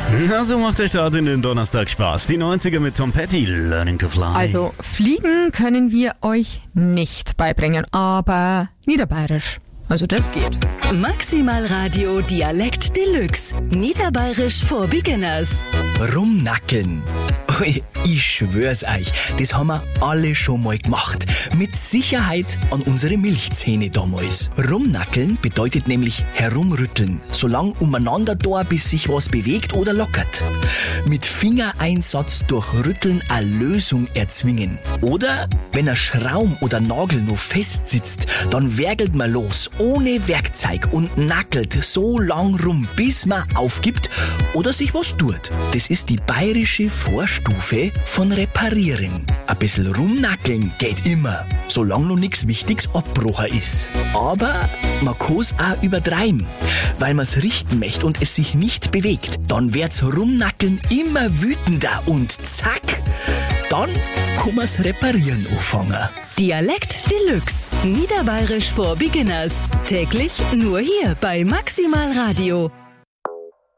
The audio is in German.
Na, so macht der Start in den Donnerstag Spaß. Die 90er mit Tom Petty, Learning to Fly. Also, fliegen können wir euch nicht beibringen, aber niederbayerisch. Also das geht. Maximal Radio Dialekt Deluxe. Niederbayerisch for Beginners. Rumnackeln. Ich schwör's euch, das haben wir alle schon mal gemacht. Mit Sicherheit an unsere Milchzähne damals. Rumnackeln bedeutet nämlich herumrütteln, so lang umeinander da, bis sich was bewegt oder lockert. Mit Fingereinsatz durch Rütteln eine Lösung erzwingen. Oder wenn ein Schraum oder Nagel noch fest sitzt, dann werkelt man los, ohne Werkzeug und nackelt so lang rum, bis man aufgibt oder sich was tut. Das ist die bayerische Vorstufe von Reparieren. Ein bisschen rumnackeln geht immer, solange noch nichts Wichtiges abgebrochen ist. Aber man kann's auch übertreiben, weil man's richten möchte und es sich nicht bewegt. Dann wird's Rumnackeln immer wütender und zack, dann kann man's reparieren anfangen. Dialekt Deluxe. Niederbayerisch for Beginners. Täglich nur hier bei Maximal Radio.